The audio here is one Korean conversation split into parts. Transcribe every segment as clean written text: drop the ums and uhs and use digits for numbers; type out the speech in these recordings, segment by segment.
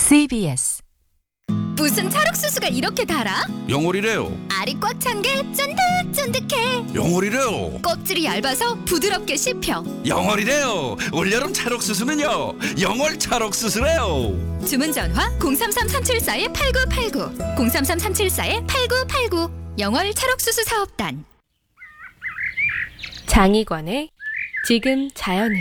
CBS. 무슨 찰옥수수가 이렇게 달아? 영월이래요. 알이 꽉 찬 게 쫀득쫀득해. 영월이래요. 껍질이 얇아서 부드럽게 씹혀. 영월이래요. 올여름 찰옥수수는요, 영월 찰옥수수래요. 주문 전화 033-374-8989 033-374-8989 영월 찰옥수수 사업단. 장희관의 지금 자연은.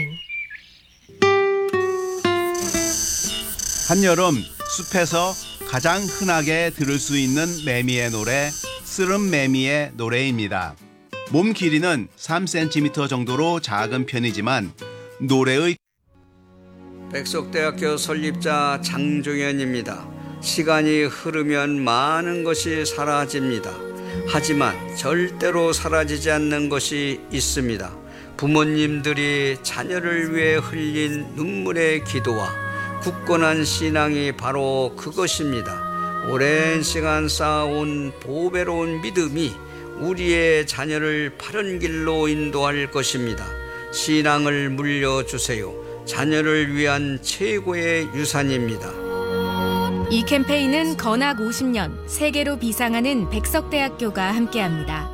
한여름 숲에서 가장 흔하게 들을 수 있는 매미의 노래, 쓰름 매미의 노래입니다. 몸 길이는 3cm 정도로 작은 편이지만 노래의 백석대학교 설립자 장종현입니다. 시간이 흐르면 많은 것이 사라집니다. 하지만 절대로 사라지지 않는 것이 있습니다. 부모님들이 자녀를 위해 흘린 눈물의 기도와 굳건한 신앙이 바로 그것입니다. 오랜 시간 쌓아온 보배로운 믿음이 우리의 자녀를 바른 길로 인도할 것입니다. 신앙을 물려주세요. 자녀를 위한 최고의 유산입니다. 이 캠페인은 건학 50년 세계로 비상하는 백석대학교가 함께합니다.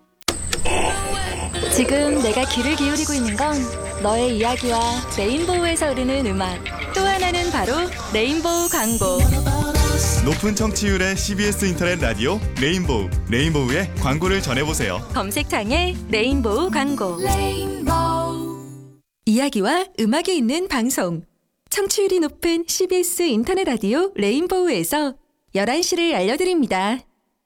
지금 내가 귀를 기울이고 있는 건 너의 이야기와 레인보우에서 흐르는 음악, 또 하나는 바로 레인보우 광고. 높은 청취율의 CBS 인터넷 라디오 레인보우, 레인보우의 광고를 전해보세요. 검색창에 레인보우 광고. 이야기와 음악이 있는 방송. 청취율이 높은 CBS 인터넷 라디오 레인보우에서 11시를 알려드립니다.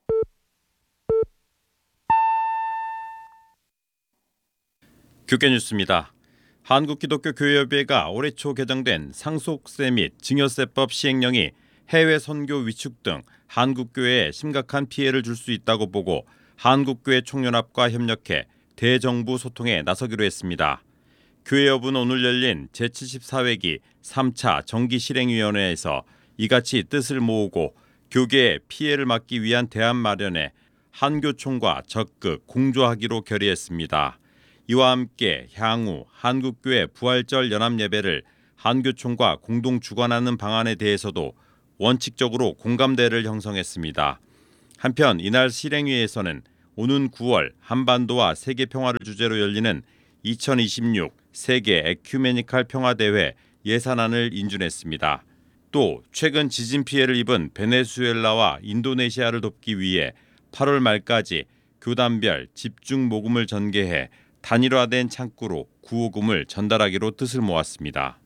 교계 뉴스입니다. 한국기독교교회협의회가 올해 초 개정된 상속세 및 증여세법 시행령이 해외 선교 위축 등 한국교회에 심각한 피해를 줄 수 있다고 보고 한국교회 총연합과 협력해 대정부 소통에 나서기로 했습니다. 교회협은 오늘 열린 제74회기 3차 정기실행위원회에서 이같이 뜻을 모으고 교계의 피해를 막기 위한 대안 마련에 한교총과 적극 공조하기로 결의했습니다. 이와 함께 향후 한국교회 부활절 연합예배를 한교총과 공동 주관하는 방안에 대해서도 원칙적으로 공감대를 형성했습니다. 한편 이날 실행위에서는 오는 9월 한반도와 세계 평화를 주제로 열리는 2026 세계 에큐메니칼 평화대회 예산안을 인준했습니다. 또 최근 지진 피해를 입은 베네수엘라와 인도네시아를 돕기 위해 8월 말까지 교단별 집중 모금을 전개해 단일화된 창구로 구호금을 전달하기로 뜻을 모았습니다.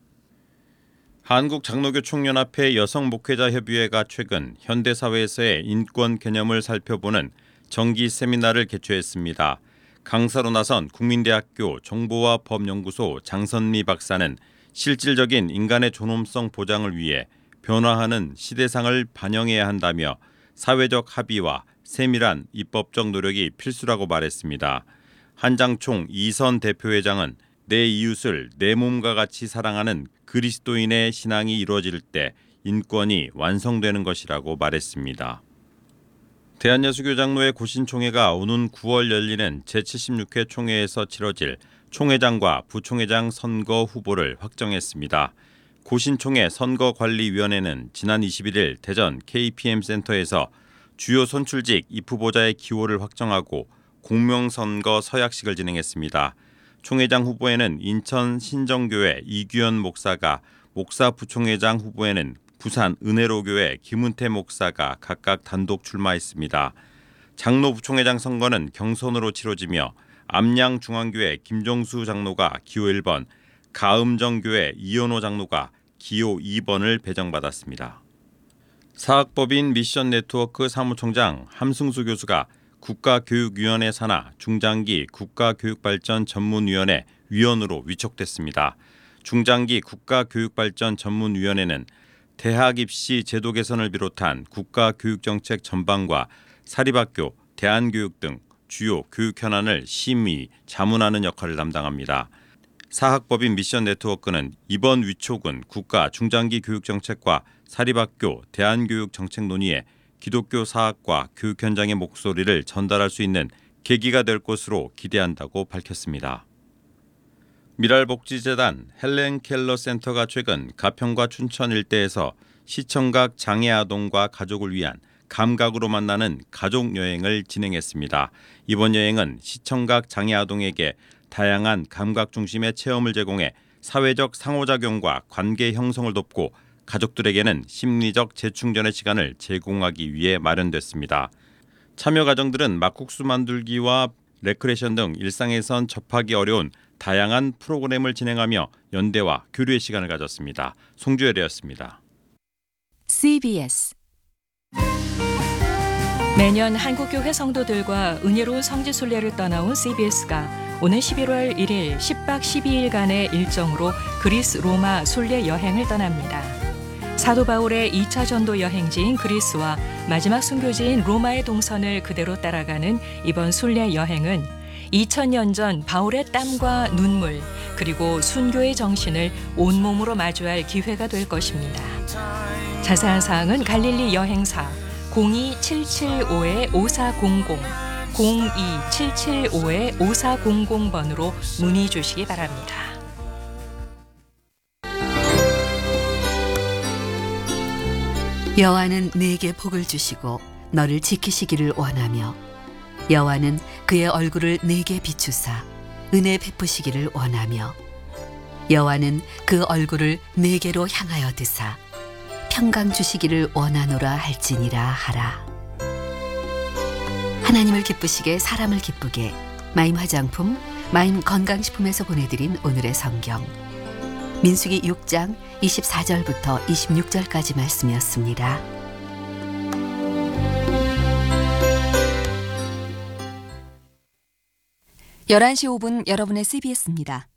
한국장로교 총연합회 여성목회자협의회가 최근 현대사회에서의 인권 개념을 살펴보는 정기 세미나를 개최했습니다. 강사로 나선 국민대학교 정보와 법연구소 장선미 박사는 실질적인 인간의 존엄성 보장을 위해 변화하는 시대상을 반영해야 한다며 사회적 합의와 세밀한 입법적 노력이 필수라고 말했습니다. 한장총 이선 대표회장은 내 이웃을 내 몸과 같이 사랑하는 그리스도인의 신앙이 이루어질 때 인권이 완성되는 것이라고 말했습니다. 대한예수교장로회 고신총회가 오는 9월 열리는 제76회 총회에서 치러질 총회장과 부총회장 선거 후보를 확정했습니다. 고신총회 선거관리위원회는 지난 21일 대전 KPM센터에서 주요 선출직 입후보자의 기호를 확정하고 공명선거 서약식을 진행했습니다. 총회장 후보에는 인천 신정교회 이규현 목사가, 목사 부총회장 후보에는 부산 은혜로교회 김은태 목사가 각각 단독 출마했습니다. 장로 부총회장 선거는 경선으로 치러지며 암양중앙교회 김종수 장로가 기호 1번, 가음정교회 이현호 장로가 기호 2번을 배정받았습니다. 사학법인 미션네트워크 사무총장 함승수 교수가 국가교육위원회 산하 중장기 국가교육발전 전문위원회 위원으로 위촉됐습니다. 중장기 국가교육발전 전문위원회는 대학 입시 제도 개선을 비롯한 국가교육정책 전반과 사립학교, 대안교육 등 주요 교육 현안을 심의, 자문하는 역할을 담당합니다. 사학법인 미션네트워크는 이번 위촉은 국가 중장기 교육정책과 사립학교, 대안교육 정책 논의에 기독교 사학과 교육 현장의 목소리를 전달할 수 있는 계기가 될 것으로 기대한다고 밝혔습니다. 미랄복지재단 헬렌 켈러 센터가 최근 가평과 춘천 일대에서 시청각 장애 아동과 가족을 위한 감각으로 만나는 가족 여행을 진행했습니다. 이번 여행은 시청각 장애 아동에게 다양한 감각 중심의 체험을 제공해 사회적 상호작용과 관계 형성을 돕고 가족들에게는 심리적 재충전의 시간을 제공하기 위해 마련됐습니다. 참여 가정들은 막국수 만들기와 레크레이션 등 일상에선 접하기 어려운 다양한 프로그램을 진행하며 연대와 교류의 시간을 가졌습니다. 송주열이었습니다. CBS 매년 한국교회 성도들과 은혜로운 성지순례를 떠나온 CBS가 오는 11월 1일 10박 12일간의 일정으로 그리스 로마 순례 여행을 떠납니다. 사도 바울의 2차 전도 여행지인 그리스와 마지막 순교지인 로마의 동선을 그대로 따라가는 이번 순례 여행은 2000년 전 바울의 땀과 눈물 그리고 순교의 정신을 온몸으로 마주할 기회가 될 것입니다. 자세한 사항은 갈릴리 여행사 02775-5400 02775-5400번으로 문의 주시기 바랍니다. 여호와는 내게 복을 주시고 너를 지키시기를 원하며 여호와는 그의 얼굴을 내게 비추사 은혜 베푸시기를 원하며 여호와는 그 얼굴을 내게로 향하여 드사 평강 주시기를 원하노라 할지니라 하라. 하나님을 기쁘시게 사람을 기쁘게 마임 화장품, 마임 건강식품에서 보내드린 오늘의 성경 민수기 6장 24절부터 26절까지 말씀이었습니다. 11시 5분 여러분의 CBS입니다.